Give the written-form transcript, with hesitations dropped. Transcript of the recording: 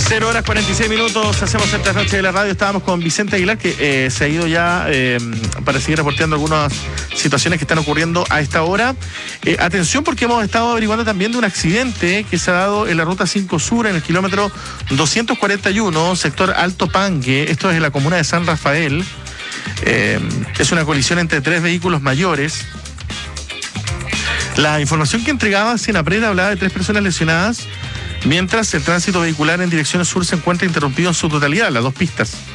0:46, hacemos esta noche de la radio. Estábamos con Vicente Aguilar, que se ha ido ya para seguir reporteando algunas situaciones que están ocurriendo a esta hora. Atención, porque hemos estado averiguando también de un accidente que se ha dado en la ruta 5 Sur, en el kilómetro 241, sector Alto Pangue. Esto es en la comuna de San Rafael. Es una colisión entre 3 vehículos mayores. La información que entregaba Senapred hablaba de 3 personas lesionadas, mientras el tránsito vehicular en dirección sur se encuentra interrumpido en su totalidad, las 2 pistas.